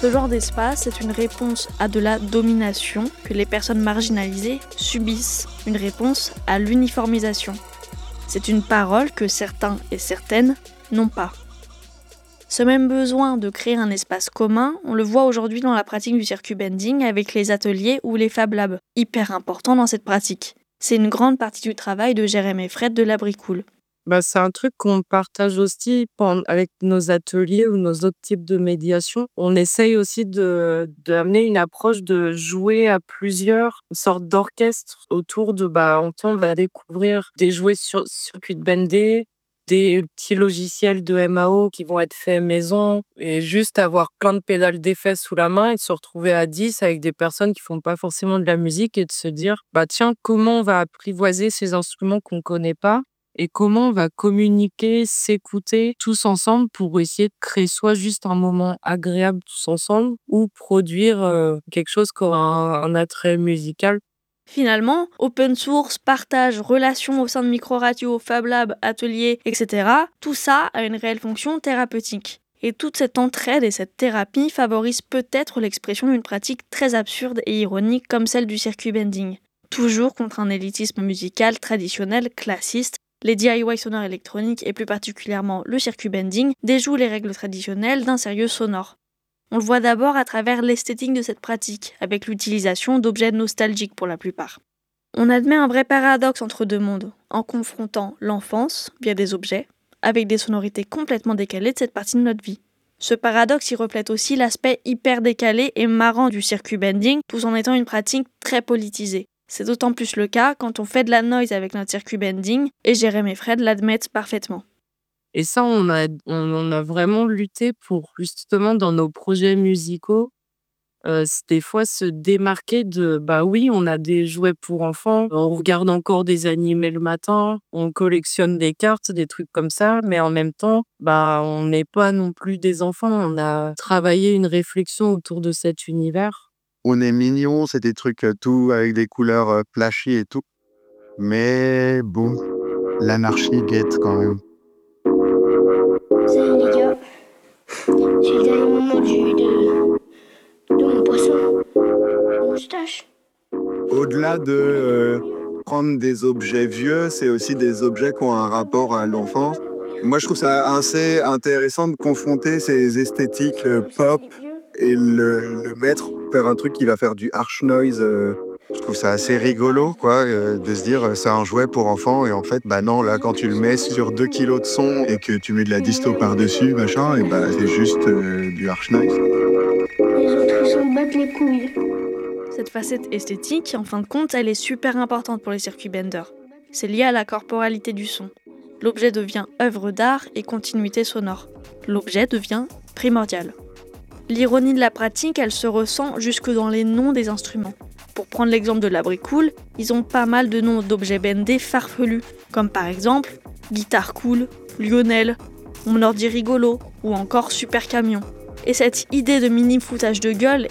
Ce genre d'espace est une réponse à de la domination que les personnes marginalisées subissent, une réponse à l'uniformisation. C'est une parole que certains et certaines n'ont pas. Ce même besoin de créer un espace commun, on le voit aujourd'hui dans la pratique du circuit bending avec les ateliers ou les Fab Labs, hyper important dans cette pratique. C'est une grande partie du travail de Jérémy et Fred de l'Abri Cool. C'est un truc qu'on partage aussi avec nos ateliers ou nos autres types de médiation. On essaye aussi d'amener une approche de jouer à plusieurs, une sorte d'orchestre autour de, on va découvrir des jouets sur circuit bendé, des petits logiciels de MAO qui vont être faits maison et juste avoir plein de pédales d'effets sous la main et de se retrouver à 10 avec des personnes qui font pas forcément de la musique et de se dire, tiens, comment on va apprivoiser ces instruments qu'on connaît pas? Et comment on va communiquer, s'écouter tous ensemble pour essayer de créer soit juste un moment agréable tous ensemble ou produire quelque chose qui aura un attrait musical. Finalement, open source, partage, relations au sein de micro-radios, Fab Lab, ateliers, etc., tout ça a une réelle fonction thérapeutique. Et toute cette entraide et cette thérapie favorisent peut-être l'expression d'une pratique très absurde et ironique comme celle du circuit bending. Toujours contre un élitisme musical traditionnel, classiste, les DIY sonores électroniques et plus particulièrement le circuit bending déjouent les règles traditionnelles d'un sérieux sonore. On le voit d'abord à travers l'esthétique de cette pratique, avec l'utilisation d'objets nostalgiques pour la plupart. On admet un vrai paradoxe entre deux mondes, en confrontant l'enfance, via des objets, avec des sonorités complètement décalées de cette partie de notre vie. Ce paradoxe y reflète aussi l'aspect hyper décalé et marrant du circuit bending, tout en étant une pratique très politisée. C'est d'autant plus le cas quand on fait de la noise avec notre circuit bending, et Jérémy et Fred l'admettent parfaitement. Et ça, on a vraiment lutté pour, justement, dans nos projets musicaux, des fois se démarquer de, oui, on a des jouets pour enfants, on regarde encore des animés le matin, on collectionne des cartes, des trucs comme ça, mais en même temps, on n'est pas non plus des enfants, on a travaillé une réflexion autour de cet univers. On est mignons, c'est des trucs tout avec des couleurs flashy et tout. Mais bon, l'anarchie guette quand même. Salut les gars, c'est le dernier moment de mon poisson, moustache. Au-delà de prendre des objets vieux, c'est aussi des objets qui ont un rapport à l'enfance. Moi, je trouve ça assez intéressant de confronter ces esthétiques pop et le mettre faire un truc qui va faire du harsh noise. Je trouve ça assez rigolo, quoi, de se dire c'est un jouet pour enfants et en fait, non, là, quand tu le mets sur 2 kilos de son et que tu mets de la disto par-dessus, machin, et c'est juste du harsh noise. Les autres, ils s'en battent les couilles. Cette facette esthétique, en fin de compte, elle est super importante pour les circuits benders. C'est lié à la corporalité du son. L'objet devient œuvre d'art et continuité sonore. L'objet devient primordial. L'ironie de la pratique, elle se ressent jusque dans les noms des instruments. Pour prendre l'exemple de l'Abri Cool, ils ont pas mal de noms d'objets bendés farfelus, comme par exemple Guitare Cool, Lionel, Mon ordi rigolo ou encore Super Camion. Et cette idée de mini foutage de gueule